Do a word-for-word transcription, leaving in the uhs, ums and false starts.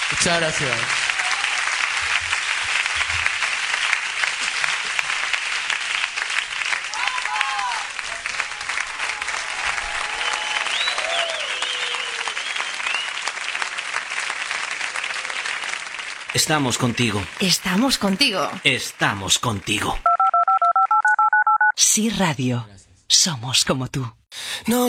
Muchas gracias. Estamos contigo. Estamos contigo. Estamos contigo. Sí Radio. Somos como tú. No